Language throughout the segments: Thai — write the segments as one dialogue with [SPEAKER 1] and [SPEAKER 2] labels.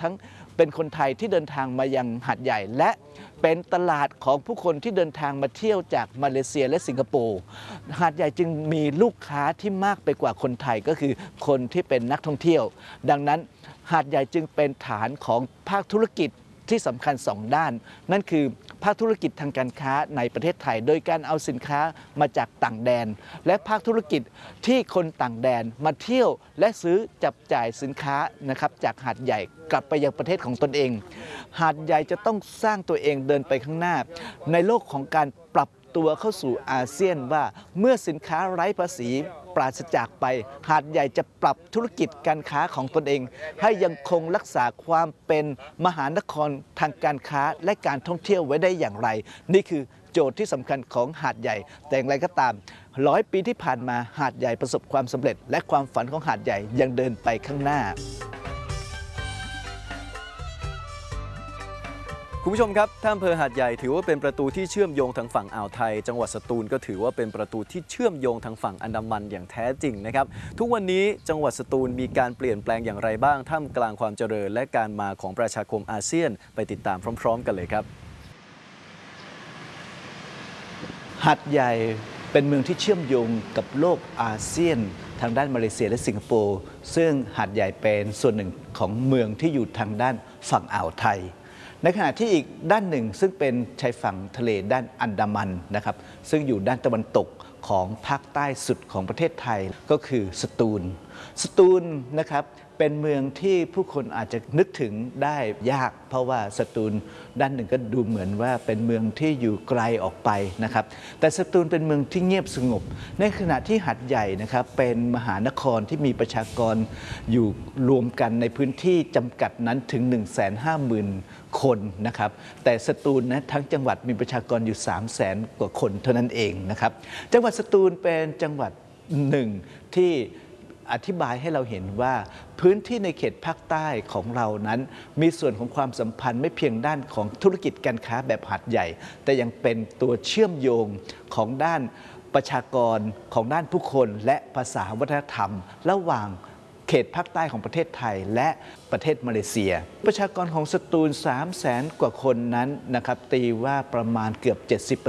[SPEAKER 1] ทั้งเป็นคนไทยที่เดินทางมายังหาดใหญ่และเป็นตลาดของผู้คนที่เดินทางมาเที่ยวจากมาเลเซียและสิงคโปร์หาดใหญ่จึงมีลูกค้าที่มากไปกว่าคนไทยก็คือคนที่เป็นนักท่องเที่ยวดังนั้นหาดใหญ่จึงเป็นฐานของภาคธุรกิจที่สำคัญ2 ด้านนั่นคือภาคธุรกิจทางการค้าในประเทศไทยโดยการเอาสินค้ามาจากต่างแดนและภาคธุรกิจที่คนต่างแดนมาเที่ยวและซื้อจับจ่ายสินค้านะครับจากหาดใหญ่กลับไปยังประเทศของตนเองหาดใหญ่จะต้องสร้างตัวเองเดินไปข้างหน้าในโลกของการปรับตัวเข้าสู่อาเซียนว่าเมื่อสินค้าไร้ภาษีปราศจากไปหาดใหญ่จะปรับธุรกิจการค้าของตนเองให้ยังคงรักษาความเป็นมหานครทางการค้าและการท่องเที่ยวไว้ได้อย่างไรนี่คือโจทย์ที่สำคัญของหาดใหญ่แต่อย่างไรก็ตาม100 ปีที่ผ่านมาหาดใหญ่ประสบความสำเร็จและความฝันของหาดใหญ่ยังเดินไปข้างหน้า
[SPEAKER 2] คุณผู้ชมครับท่าอำเภอหาดใหญ่ถือว่าเป็นประตูที่เชื่อมโยงทางฝั่งอ่าวไทยจังหวัดสตูลก็ถือว่าเป็นประตูที่เชื่อมโยงทางฝั่งอันดามันอย่างแท้จริงนะครับทุกวันนี้จังหวัดสตูลมีการเปลี่ยนแปลงอย่างไรบ้างท่ามกลางความเจริญและการมาของประชาคมอาเซียนไปติดตามพร้อมๆกันเลยครับ
[SPEAKER 1] หาดใหญ่เป็นเมืองที่เชื่อมโยงกับโลกอาเซียนทางด้านมาเลเซียและสิงคโปร์ซึ่งหาดใหญ่เป็นส่วนหนึ่งของเมืองที่อยู่ทางด้านฝั่งอ่าวไทยในขณะที่อีกด้านหนึ่งซึ่งเป็นชายฝั่งทะเลด้านอันดามันนะครับซึ่งอยู่ด้านตะวันตกของภาคใต้สุดของประเทศไทยก็คือสตูลนะครับเป็นเมืองที่ผู้คนอาจจะนึกถึงได้ยากเพราะว่าสตูลด้านหนึ่งก็ดูเหมือนว่าเป็นเมืองที่อยู่ไกลออกไปนะครับแต่สตูลเป็นเมืองที่เงียบสงบในขณะที่หาดใหญ่นะครับเป็นมหานครที่มีประชากรอยู่รวมกันในพื้นที่จำกัดนั้นถึง 150,000 คนนะครับแต่สตูลนะทั้งจังหวัดมีประชากรอยู่ 300,000 กว่าคนเท่านั้นเองนะครับจังหวัดสตูลเป็นจังหวัดหนึ่งที่อธิบายให้เราเห็นว่าพื้นที่ในเขตภาคใต้ของเรานั้นมีส่วนของความสัมพันธ์ไม่เพียงด้านของธุรกิจการค้าแบบหาดใหญ่แต่ยังเป็นตัวเชื่อมโยงของด้านประชากรของด้านผู้คนและภาษาวัฒนธรรมระหว่างเขตภาคใต้ของประเทศไทยและประเทศมาเลเซียประชากรของสตูล 300,000 กว่าคนนั้นนะครับตีว่าประมาณเกือบ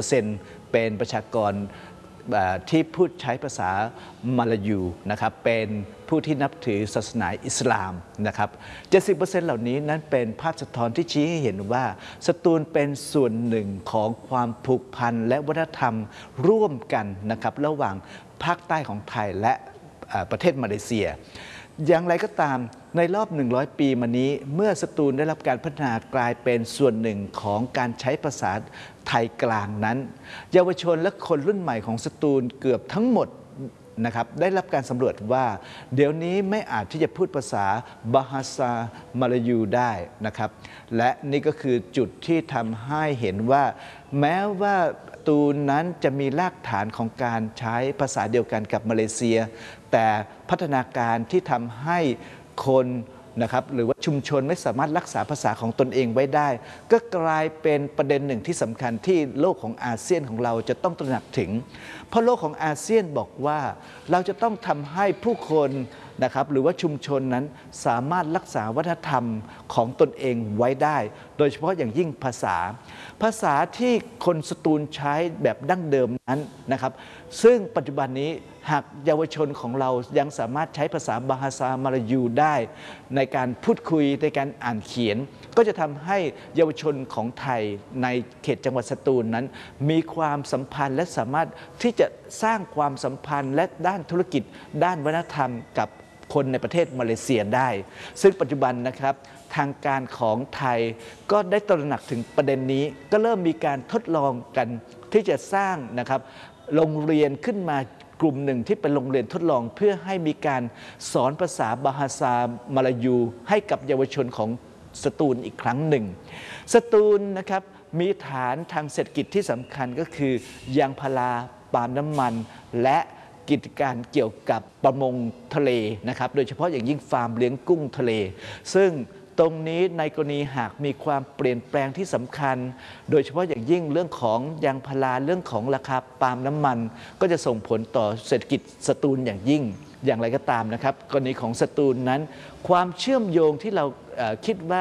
[SPEAKER 1] 70% เป็นประชากรที่พูดใช้ภาษามาลายูนะครับเป็นผู้ที่นับถือศาสนาอิสลามนะครับ 70% เหล่านี้นั้นเป็นภาพสะท้อนที่ชี้ให้เห็นว่าสตูลเป็นส่วนหนึ่งของความผูกพันและวัฒนธรรมร่วมกันนะครับระหว่างภาคใต้ของไทยและประเทศมาเลเซียอย่างไรก็ตามในรอบ100 ปีมานี้เมื่อสตูลได้รับการพัฒนากลายเป็นส่วนหนึ่งของการใช้ภาษาไทยกลางนั้นเยาวชนและคนรุ่นใหม่ของสตูลเกือบทั้งหมดนะครับได้รับการสำรวจว่าเดี๋ยวนี้ไม่อาจที่จะพูดภาษาบาฮาซามาลายูได้นะครับและนี่ก็คือจุดที่ทำให้เห็นว่าแม้ว่าตูลนั้นจะมีรากฐานของการใช้ภาษาเดียวกันกับมาเลเซียแต่พัฒนาการที่ทำให้คนนะครับหรือว่าชุมชนไม่สามารถรักษาภาษาของตนเองไว้ได้ก็กลายเป็นประเด็นหนึ่งที่สำคัญที่โลกของอาเซียนของเราจะต้องตระหนักถึงเพราะโลกของอาเซียนบอกว่าเราจะต้องทำให้ผู้คนนะครับหรือว่าชุมชนนั้นสามารถรักษาวัฒนธรรมของตนเองไว้ได้โดยเฉพาะอย่างยิ่งภาษาที่คนสตูลใช้แบบดั้งเดิมนั้นนะครับซึ่งปัจจุบันนี้หากเยาวชนของเรายังสามารถใช้ภาษาบาฮาซามาลายูได้ในการพูดคุยในการอ่านเขียนก็จะทำให้เยาวชนของไทยในเขตจังหวัดสตูลนั้นมีความสัมพันธ์และสามารถที่จะสร้างความสัมพันธ์และด้านธุรกิจด้านวัฒนธรรมกับคนในประเทศมาเลเซียได้ซึ่งปัจจุบันนะครับทางการของไทยก็ได้ตระหนักถึงประเด็นนี้ก็เริ่มมีการทดลองกันที่จะสร้างนะครับโรงเรียนขึ้นมากลุ่มหนึ่งที่เป็นโรงเรียนทดลองเพื่อให้มีการสอนภาษาบาฮาซามาลายูให้กับเยาวชนของสตูลอีกครั้งหนึ่งสตูลนะครับมีฐานทางเศรษฐกิจที่สำคัญก็คือยางพาราปาล์มน้ำมันและกิจการเกี่ยวกับประมงทะเลนะครับโดยเฉพาะอย่างยิ่งฟาร์มเลี้ยงกุ้งทะเลซึ่งตรงนี้ในกรณีหากมีความเปลี่ยนแปลงที่สำคัญโดยเฉพาะอย่างยิ่งเรื่องของยางพาราเรื่องของราคาปาล์มน้ำมันก็จะส่งผลต่อเศรษฐกิจสตูลอย่างยิ่งอย่างไรก็ตามนะครับกรณีของสตูลนั้นความเชื่อมโยงที่เราคิดว่า